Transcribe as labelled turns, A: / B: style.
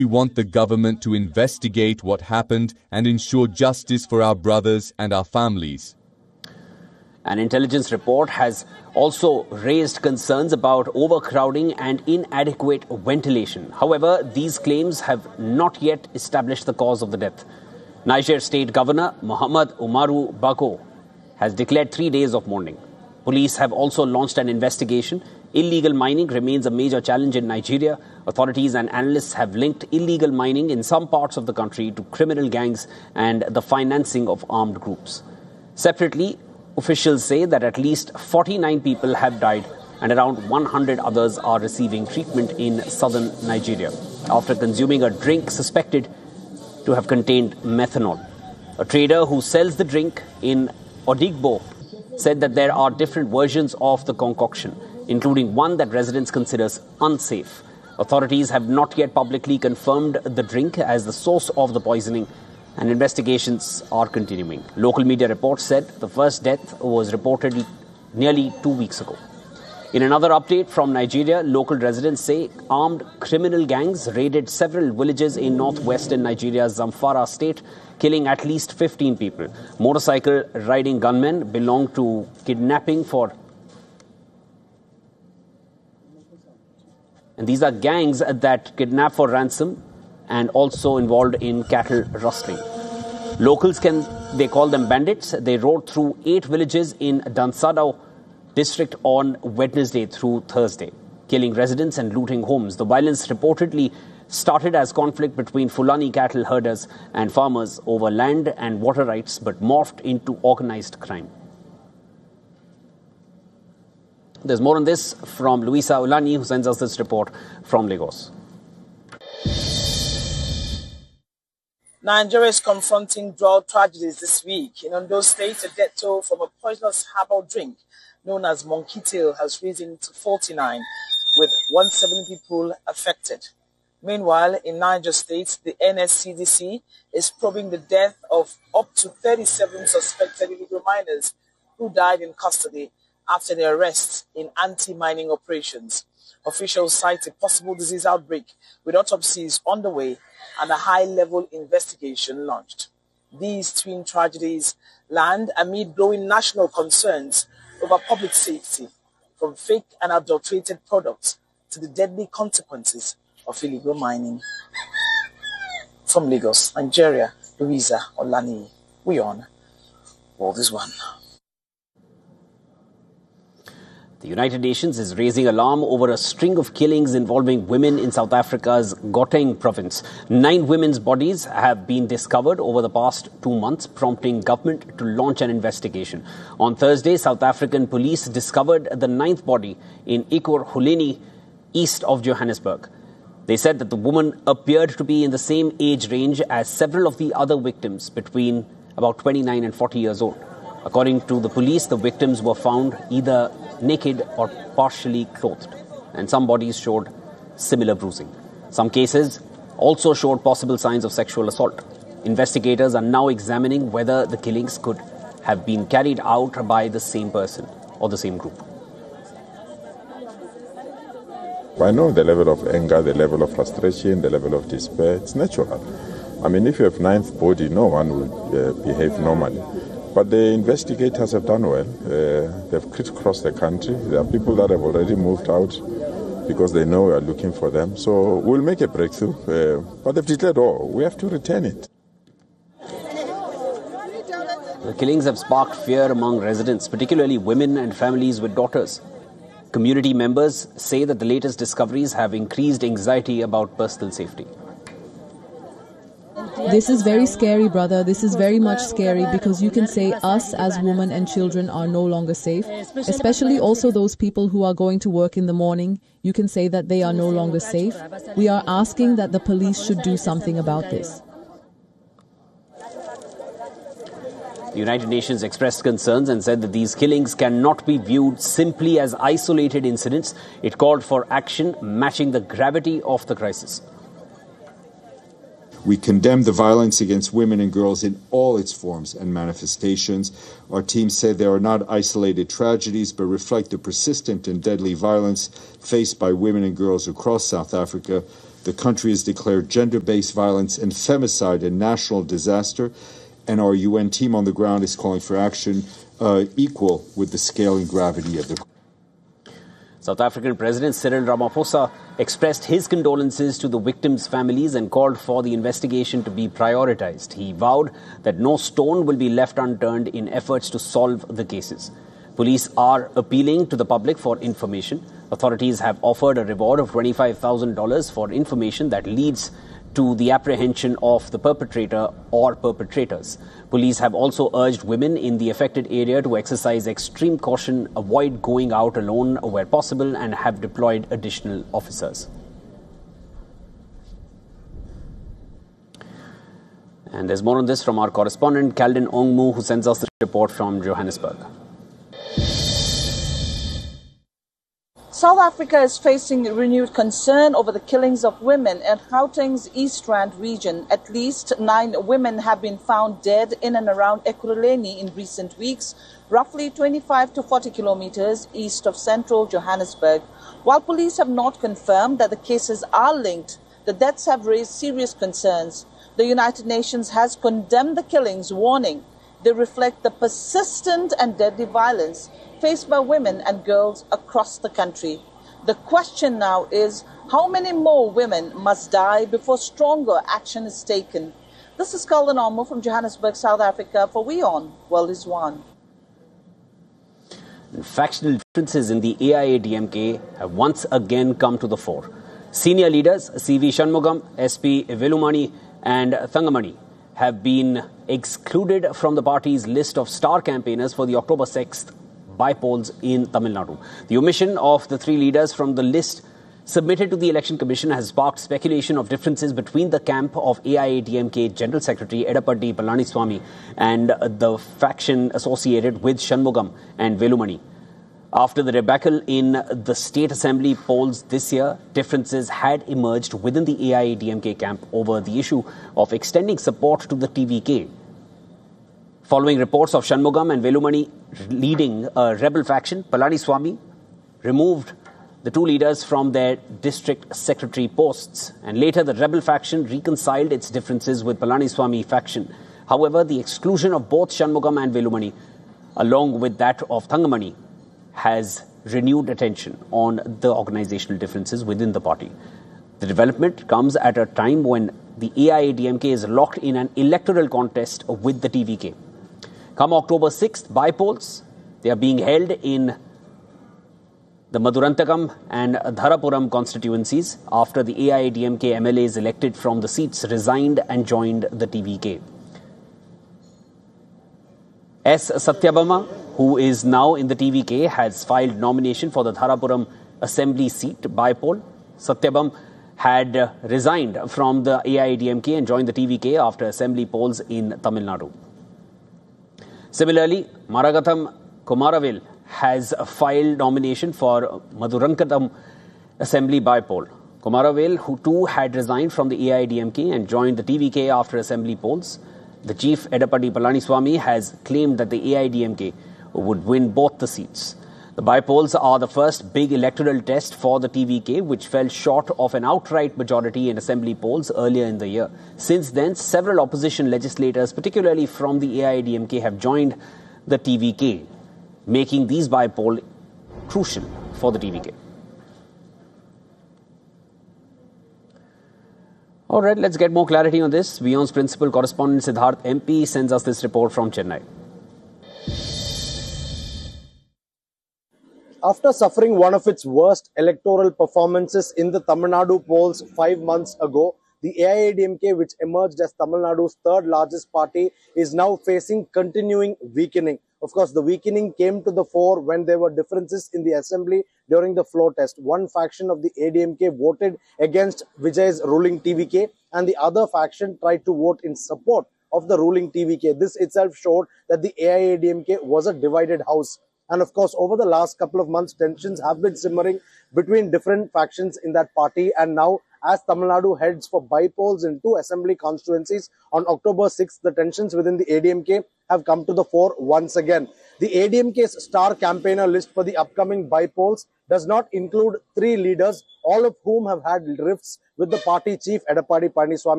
A: We want the government to investigate what happened and ensure justice for our brothers and our families.
B: An intelligence report has also raised concerns about overcrowding and inadequate ventilation. However, these claims have not yet established the cause of the death. Niger State Governor Muhammad Umaru Bako has declared 3 days of mourning. Police have also launched an investigation. Illegal mining remains a major challenge in Nigeria. Authorities and analysts have linked illegal mining in some parts of the country to criminal gangs and the financing of armed groups. Separately, officials say that at least 49 people have died and around 100 others are receiving treatment in southern Nigeria after consuming a drink suspected to have contained methanol. A trader who sells the drink in Odigbo said that there are different versions of the concoction, including one that residents considers unsafe. Authorities have not yet publicly confirmed the drink as the source of the poisoning, and investigations are continuing. Local media reports said the first death was reported nearly 2 weeks ago. In another update from Nigeria, local residents say armed criminal gangs raided several villages in northwestern Nigeria's Zamfara state, killing at least 15 people. Motorcycle riding gunmen belong to kidnapping and these are gangs that kidnap for ransom and also involved in cattle rustling. Locals they call them bandits. They rode through 8 villages in Dansado district on Wednesday through Thursday, killing residents and looting homes. The violence reportedly started as conflict between Fulani cattle herders and farmers over land and water rights, but morphed into organized crime. There's more on this from Luisa Ulani, who sends us this report from Lagos.
C: Nigeria is confronting drought tragedies this week. In Ondo State, a death toll from a poisonous herbal drink known as monkey tail has risen to 49, with 170 people affected. Meanwhile, in Niger State, the NSCDC is probing the death of up to 37 suspected illegal miners who died in custody after their arrests in anti-mining operations. Officials cite a possible disease outbreak with autopsies underway and a high-level investigation launched. These twin tragedies land amid growing national concerns over public safety, from fake and adulterated products to the deadly consequences of illegal mining. From Lagos, Nigeria, Louisa Olani, we on World is One.
B: The United Nations is raising alarm over a string of killings involving women in South Africa's Gauteng province. 9 women's bodies have been discovered over the past 2 months, prompting government to launch an investigation. On Thursday, South African police discovered the 9th body in Ekurhuleni, east of Johannesburg. They said that the woman appeared to be in the same age range as several of the other victims, between about 29 and 40 years old. According to the police, the victims were found either naked or partially clothed, and some bodies showed similar bruising. Some cases also showed possible signs of sexual assault. Investigators are now examining whether the killings could have been carried out by the same person or the same group.
D: I know the level of anger, the level of frustration, the level of despair. It's natural. I mean, if you have 9th body, no one will behave normally. But the investigators have done well. They've crisscrossed the country. There are people that have already moved out because they know we are looking for them. So we'll make a breakthrough. But they've declared all. We have to return it.
B: The killings have sparked fear among residents, particularly women and families with daughters. Community members say that the latest discoveries have increased anxiety about personal safety.
E: This is very scary, brother. This is very much scary, because you can say us as women and children are no longer safe, especially also those people who are going to work in the morning. You can say that they are no longer safe. We are asking that the police should do something about this.
B: The United Nations expressed concerns and said that these killings cannot be viewed simply as isolated incidents. It called for action matching the gravity of the crisis.
F: We condemn the violence against women and girls in all its forms and manifestations. Our team said they are not isolated tragedies, but reflect the persistent and deadly violence faced by women and girls across South Africa. The country has declared gender-based violence and femicide a national disaster, and our UN team on the ground is calling for action equal with the scale and gravity of the.
B: South African President Cyril Ramaphosa expressed his condolences to the victims' families and called for the investigation to be prioritized. He vowed that no stone will be left unturned in efforts to solve the cases. Police are appealing to the public for information. Authorities have offered a reward of $25,000 for information that leads to the apprehension of the perpetrator or perpetrators. Police have also urged women in the affected area to exercise extreme caution, avoid going out alone where possible, and have deployed additional officers. And there's more on this from our correspondent, Calden Ongmu, who sends us the report from Johannesburg.
C: South Africa is facing renewed concern over the killings of women in Gauteng's East Rand region. At least 9 women have been found dead in and around Ekurhuleni in recent weeks, roughly 25 to 40 kilometers east of central Johannesburg. While police have not confirmed that the cases are linked, the deaths have raised serious concerns. The United Nations has condemned the killings, warning they reflect the persistent and deadly violence faced by women and girls across the country. The question now is, how many more women must die before stronger action is taken? This is Calden Ongmu from Johannesburg, South Africa for WION World is One.
B: Factional differences in the AIADMK have once again come to the fore. Senior leaders CV Shanmugam, SP Velumani and Thangamani have been excluded from the party's list of star campaigners for the October 6th by-polls in Tamil Nadu. The omission of the 3 leaders from the list submitted to the Election Commission has sparked speculation of differences between the camp of AIADMK General Secretary Edappadi Palaniswamy and the faction associated with Shanmugam and Velumani. After the debacle in the State Assembly polls this year, differences had emerged within the AIADMK camp over the issue of extending support to the TVK. Following reports of Shanmugam and Velumani leading a rebel faction, Palaniswamy removed the 2 leaders from their district secretary posts, and later the rebel faction reconciled its differences with Palaniswamy faction. However, the exclusion of both Shanmugam and Velumani, along with that of Thangamani, has renewed attention on the organizational differences within the party. The development comes at a time when the AIADMK is locked in an electoral contest with the TVK. Come October 6th, by-polls, they are being held in the Madurantakam and Dharapuram constituencies after the AIADMK MLAs elected from the seats resigned and joined the TVK. S. Satyabama, who is now in the TVK, has filed nomination for the Dharapuram Assembly seat by-poll. Satyabam had resigned from the AIADMK and joined the TVK after assembly polls in Tamil Nadu. Similarly, Maragatham Kumaravel has filed nomination for Madurankatam Assembly by-poll. Kumaravel, who too had resigned from the AIADMK and joined the TVK after assembly polls. The chief, Edappadi Palaniswamy, has claimed that the AIADMK would win both the seats. The by-polls are the first big electoral test for the TVK, which fell short of an outright majority in assembly polls earlier in the year. Since then, several opposition legislators, particularly from the AIADMK, have joined the TVK, making these by-polls crucial for the TVK. All right, let's get more clarity on this. WION's principal correspondent Siddharth MP sends us this report from Chennai.
G: After suffering one of its worst electoral performances in the Tamil Nadu polls 5 months ago, the AIADMK, which emerged as Tamil Nadu's 3rd largest party, is now facing continuing weakening. Of course, the weakening came to the fore when there were differences in the assembly during the floor test. One faction of the ADMK voted against Vijay's ruling TVK, and the other faction tried to vote in support of the ruling TVK. This itself showed that the AIADMK was a divided house. And of course, over the last couple of months, tensions have been simmering between different factions in that party. And now as Tamil Nadu heads for by-polls in 2 assembly constituencies on October 6th. The tensions within the ADMK have come to the fore once again. The ADMK's star campaigner list for the upcoming by-polls does not include 3 leaders, all of whom have had rifts with the party chief Edappadi Palaniswamy.